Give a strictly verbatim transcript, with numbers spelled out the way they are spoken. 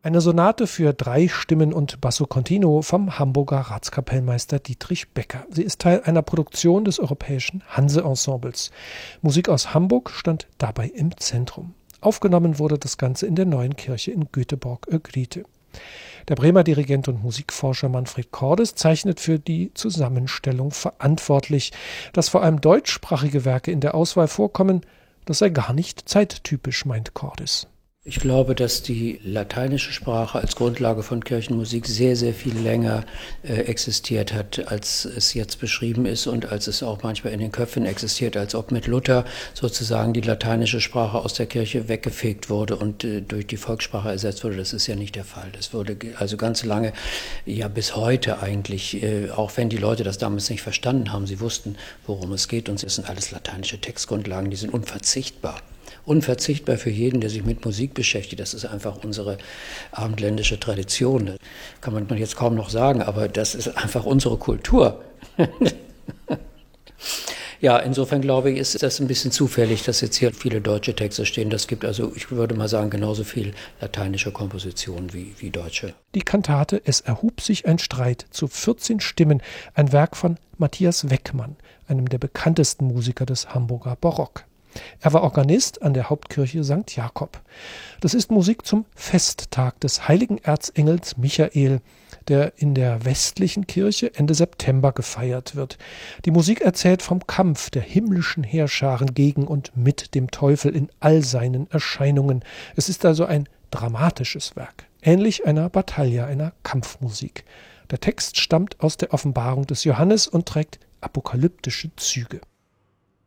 Eine Sonate für drei Stimmen und Basso Continuo vom Hamburger Ratskapellmeister Dietrich Becker. Sie ist Teil einer Produktion des Europäischen Hanse-Ensembles. Musik aus Hamburg stand dabei im Zentrum. Aufgenommen wurde das Ganze in der Neuen Kirche in Göteborg-Ögrite. Der Bremer Dirigent und Musikforscher Manfred Cordes zeichnet für die Zusammenstellung verantwortlich. Dass vor allem deutschsprachige Werke in der Auswahl vorkommen, das sei gar nicht zeittypisch, meint Cordes. Ich glaube, dass die lateinische Sprache als Grundlage von Kirchenmusik sehr, sehr viel länger äh, existiert hat, als es jetzt beschrieben ist und als es auch manchmal in den Köpfen existiert, als ob mit Luther sozusagen die lateinische Sprache aus der Kirche weggefegt wurde und äh, durch die Volkssprache ersetzt wurde. Das ist ja nicht der Fall. Das wurde also ganz lange, ja bis heute eigentlich, äh, auch wenn die Leute das damals nicht verstanden haben, sie wussten, worum es geht und es sind alles lateinische Textgrundlagen, die sind unverzichtbar. Unverzichtbar für jeden, der sich mit Musik beschäftigt. Das ist einfach unsere abendländische Tradition. Das kann man jetzt kaum noch sagen, aber das ist einfach unsere Kultur. Ja, insofern glaube ich, ist das ein bisschen zufällig, dass jetzt hier viele deutsche Texte stehen. Das gibt also, ich würde mal sagen, genauso viel lateinische Kompositionen wie, wie deutsche. Die Kantate »Es erhub sich ein Streit« zu vierzehn Stimmen, ein Werk von Matthias Weckmann, einem der bekanntesten Musiker des Hamburger Barock. Er war Organist an der Hauptkirche Sankt Jakob. Das ist Musik zum Festtag des heiligen Erzengels Michael, der in der westlichen Kirche Ende September gefeiert wird. Die Musik erzählt vom Kampf der himmlischen Heerscharen gegen und mit dem Teufel in all seinen Erscheinungen. Es ist also ein dramatisches Werk, ähnlich einer Battaglia, einer Kampfmusik. Der Text stammt aus der Offenbarung des Johannes und trägt apokalyptische Züge.